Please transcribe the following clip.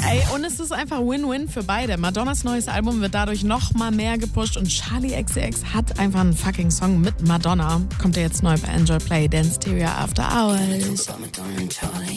Ey, und es ist einfach Win-Win für beide. Madonnas neues Album wird dadurch noch mal mehr gepusht und Charli XCX hat einfach einen fucking Song mit Madonna. Kommt ja jetzt neu bei Enjoy Play, Dance Stereo After Hours.